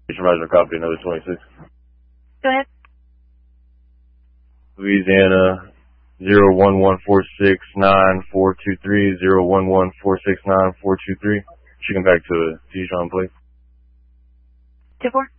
Supervisor, copy, another 26. Go ahead. Louisiana 011469423, 011469423. She come back to Dijon, please. 2-4.